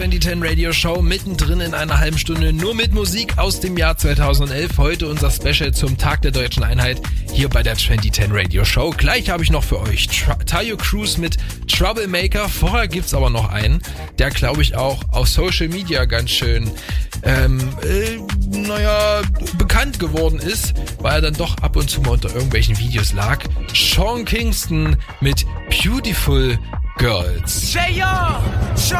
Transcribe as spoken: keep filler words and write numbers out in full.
Die zehn Radio Show mittendrin in einer halben Stunde nur mit Musik aus dem Jahr zweitausendelf. Heute unser Special zum Tag der Deutschen Einheit hier bei der zwanzig zehn Radio Show. Gleich habe ich noch für euch Tra- Tayo Cruz mit Troublemaker. Vorher gibt's aber noch einen, der glaube ich auch auf Social Media ganz schön ähm, äh, naja, bekannt geworden ist, weil er dann doch ab und zu mal unter irgendwelchen Videos lag. Sean Kingston mit Beautiful Girls. J R,